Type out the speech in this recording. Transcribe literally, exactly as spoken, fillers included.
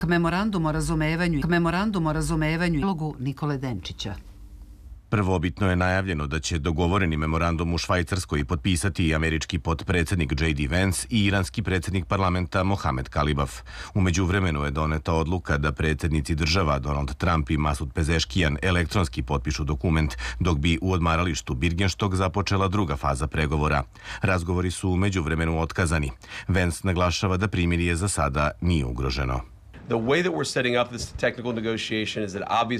Memorandum o razumevanju, memorandum o razumevanju ulogu Nikole Denčića. Prvobitno je najavljeno da će dogovoreni memorandum u Švajcarskoj potpisati i američki potpredsjednik J D Vance i iranski predsjednik parlamenta Mohamed Kalibaf. U međuvremenu je doneta odluka da predsjednici država Donald Trump i Masud Pezeškijan elektronski potpišu dokument, dok bi u odmaralištu Birgenstock započela druga faza pregovora. Razgovori su u međuvremenu otkazani. Vance naglašava da primirje za sada nije ugroženo. The way that we're setting up this technical negotiation is that obviously